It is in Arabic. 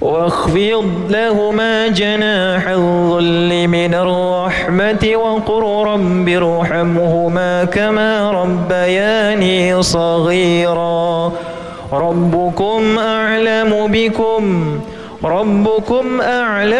واخفض لهما جناح الذل من الرحمة وقل رب ارحمهما كما ربياني صغيرا. ربكم أعلم